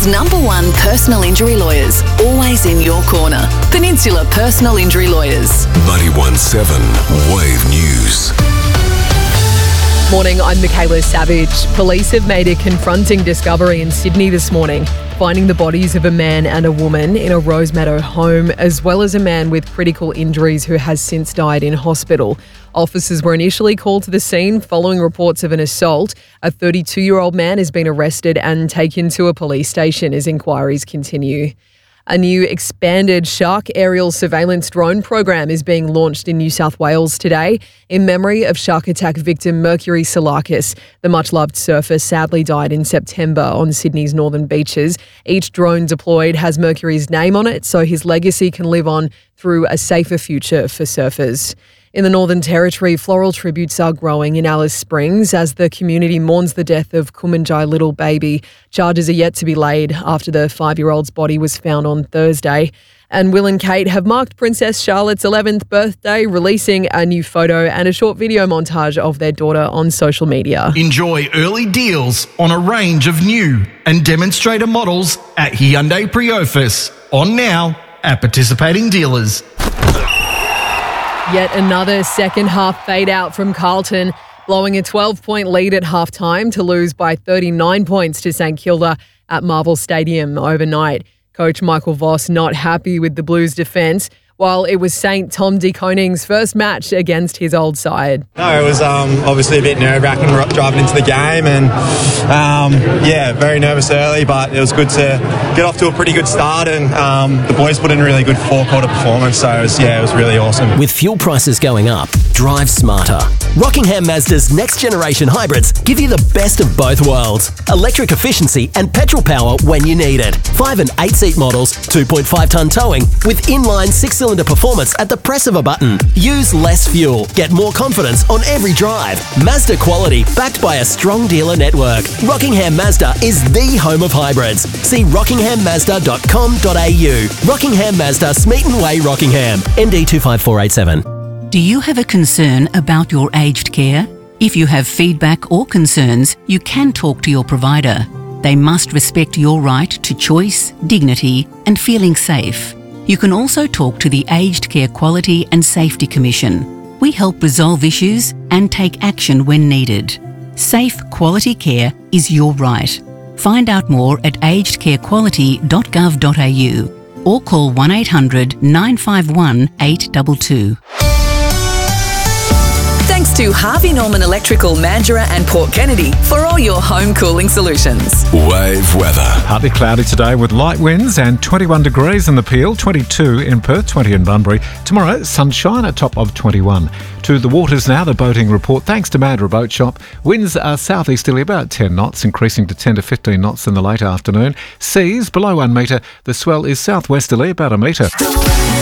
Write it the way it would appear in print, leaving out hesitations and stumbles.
Melbourne's #1 personal injury lawyers, always in your corner. Peninsula Personal Injury Lawyers. 91.7 Wave News. Morning, I'm Michaela Savage. Police have made a confronting discovery in Sydney this morning, finding the bodies of a man and a woman in a Rosemeadow home, as well as a man with critical injuries who has since died in hospital. Officers were initially called to the scene following reports of an assault. A 32-year-old man has been arrested and taken to a police station as inquiries continue. A new expanded shark aerial surveillance drone program is being launched in New South Wales today in memory of shark attack victim Mercury Salakis. The much-loved surfer sadly died in September on Sydney's northern beaches. Each drone deployed has Mercury's name on it, so his legacy can live on through a safer future for surfers. In the Northern Territory, floral tributes are growing in Alice Springs as the community mourns the death of Kumanjai little baby. Charges are yet to be laid after the 5-year-old's body was found on Thursday. And Will and Kate have marked Princess Charlotte's 11th birthday, releasing a new photo and a short video montage of their daughter on social media. Enjoy early deals on a range of new and demonstrator models at Hyundai Priofus. On now at participating dealers. Yet another second half fade out from Carlton, blowing a 12-point lead at halftime to lose by 39 points to St Kilda at Marvel Stadium overnight. Coach Michael Voss not happy with the Blues' defence, while it was St Tom de Koning's first match against his old side. No, it was obviously a bit nerve-wracking driving into the game and, very nervous early, but it was good to get off to a pretty good start and the boys put in a really good four-quarter performance, so it was really awesome. With fuel prices going up, drive smarter. Rockingham Mazda's next-generation hybrids give you the best of both worlds. Electric efficiency and petrol power when you need it. 5 and 8-seat models, 2.5-tonne towing with inline 6-cylinder performance at the press of a button. Use less fuel. Get more confidence on every drive. Mazda quality backed by a strong dealer network. Rockingham Mazda is the home of hybrids. See rockinghammazda.com.au. Rockingham Mazda, Smeaton Way, Rockingham. ND 25487. Do you have a concern about your aged care? If you have feedback or concerns, you can talk to your provider. They must respect your right to choice, dignity, and feeling safe. You can also talk to the Aged Care Quality and Safety Commission. We help resolve issues and take action when needed. Safe, quality care is your right. Find out more at agedcarequality.gov.au or call 1800 951 822. Thanks to Harvey Norman Electrical, Mandurah and Port Kennedy for all your home cooling solutions. Wave weather. Partly cloudy today with light winds and 21 degrees in the Peel, 22 in Perth, 20 in Bunbury. Tomorrow, sunshine at top of 21. To the waters now, the boating report. Thanks to Mandurah Boat Shop. Winds are southeasterly about 10 knots, increasing to 10 to 15 knots in the late afternoon. Seas below 1 metre. The swell is southwesterly about 1 metre.